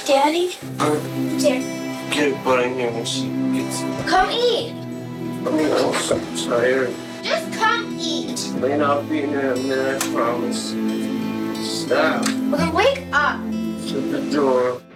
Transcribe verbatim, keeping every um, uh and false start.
Daddy? Uh, Here. Get butt in here when she gets. Come eat. I'm so tired. Just come eat. Lane, I'll be in there in a minute, I promise. Stop. Well, then wake up. Shut the door.